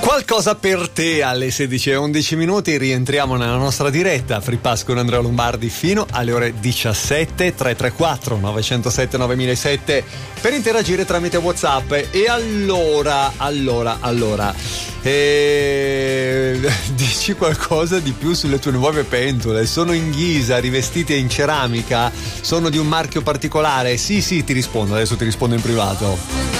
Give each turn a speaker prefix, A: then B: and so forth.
A: Qualcosa per te alle 16:11. Rientriamo nella nostra diretta Free Pass con Andrea Lombardi fino alle ore 17. 334 907 9007 per interagire tramite WhatsApp. E allora dici qualcosa di più sulle tue nuove pentole. Sono in ghisa, rivestite in ceramica, sono di un marchio particolare? Sì, ti rispondo, adesso ti rispondo in privato.